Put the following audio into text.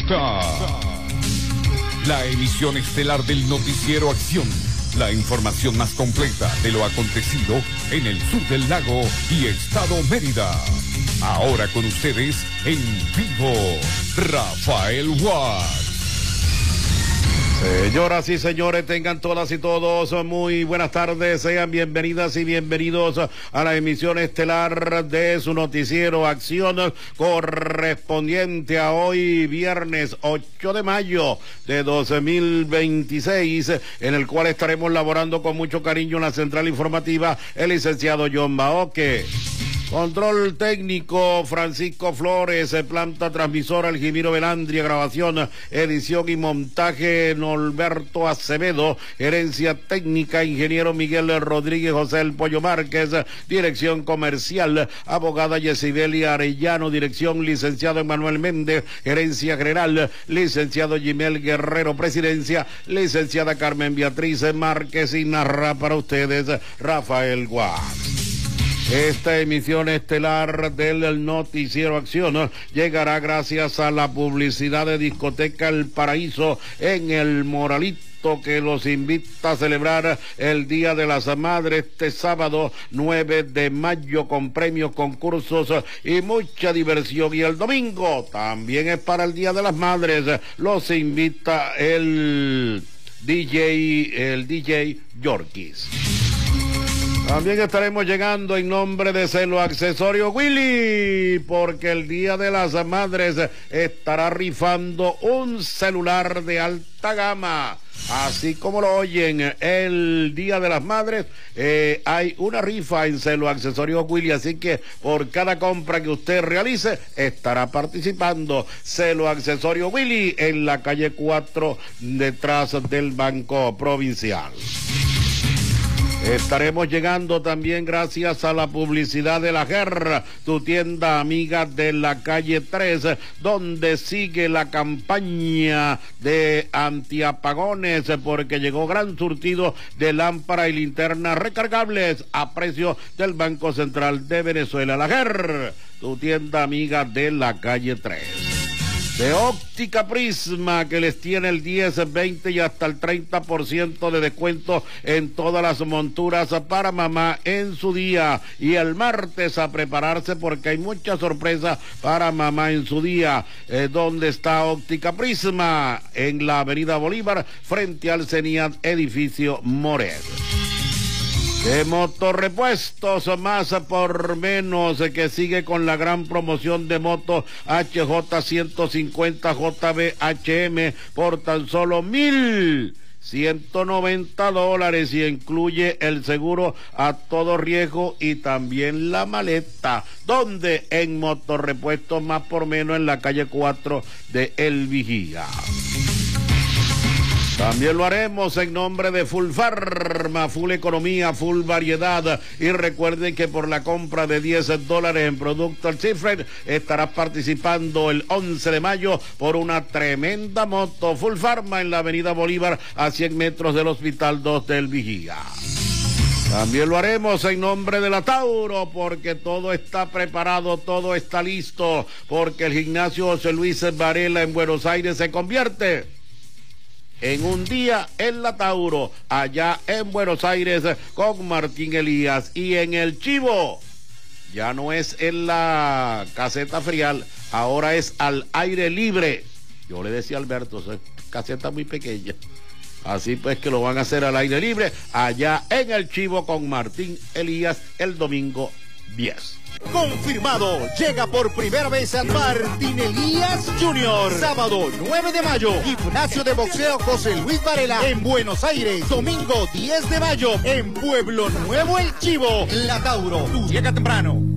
presenta la emisión estelar del noticiero Acción. La información más completa de lo acontecido en el sur del lago y estado Mérida. Ahora con ustedes en vivo, Rafael Watts. Señoras y señores, tengan todas y todos muy buenas tardes. Sean bienvenidas y bienvenidos a la emisión estelar de su noticiero Acción, correspondiente a hoy, viernes 8 de mayo de 2026, en el cual estaremos laborando con mucho cariño en la central informativa el licenciado John Baoque. Control técnico Francisco Flores, planta transmisora Algimiro Belandria, grabación, edición y montaje Norberto Acevedo, gerencia técnica ingeniero Miguel Rodríguez José El Pollo Márquez, dirección comercial abogada Yesidelia Arellano, dirección licenciado Emanuel Méndez, gerencia general licenciado Jimel Guerrero, presidencia licenciada Carmen Beatriz Márquez y narra para ustedes Rafael Watts. Esta emisión estelar del noticiero Acción llegará gracias a la publicidad de Discoteca El Paraíso en El Moralito, que los invita a celebrar el Día de las Madres este sábado 9 de mayo con premios, concursos y mucha diversión. Y el domingo también es para el Día de las Madres. Los invita el DJ Yorkis. También estaremos llegando en nombre de Celo Accesorio Willy, porque el Día de las Madres estará rifando un celular de alta gama. Así como lo oyen, el Día de las Madres hay una rifa en Celo Accesorios Willy, así que por cada compra que usted realice estará participando. Celo Accesorios Willy en la calle 4 detrás del Banco Provincial. Estaremos llegando también gracias a la publicidad de La Guerra, tu tienda amiga de la calle 3, donde sigue la campaña de antiapagones, porque llegó gran surtido de lámparas y linternas recargables a precio del Banco Central de Venezuela. La Guerra, tu tienda amiga de la calle 3. De Óptica Prisma, que les tiene el 10, 20 y hasta el 30% de descuento en todas las monturas para mamá en su día. Y el martes a prepararse porque hay mucha sorpresa para mamá en su día. ¿Dónde está Óptica Prisma? En la Avenida Bolívar, frente al CENIAT Edificio Moret. De Motorrepuestos, más por menos, que sigue con la gran promoción de moto HJ 150 JB HM por tan solo $1,190 y incluye el seguro a todo riesgo y también la maleta. ¿Dónde? En Motorrepuestos, más por menos, en la calle 4 de El Vigía. También lo haremos en nombre de Full Pharma, full economía, full variedad. Y recuerden que por la compra de $10 en productos Cifred estarás participando el 11 de mayo por una tremenda moto. Full Pharma en la Avenida Bolívar, a 100 metros del Hospital 2 del Vigía. También lo haremos en nombre de la Tauro, porque todo está preparado, todo está listo, porque el gimnasio José Luis Varela en Buenos Aires se convierte en un día en la Tauro, allá en Buenos Aires, con Martín Elías. Y en el Chivo, ya no es en la caseta frial, ahora es al aire libre. Yo le decía a Alberto, es caseta muy pequeña. Así pues que lo van a hacer al aire libre, allá en el Chivo con Martín Elías el domingo 10. Confirmado, llega por primera vez a Martín Elías Jr. Sábado 9 de mayo, gimnasio de boxeo José Luis Varela en Buenos Aires. Domingo 10 de mayo en Pueblo Nuevo El Chivo. La Tauro, tú llega temprano.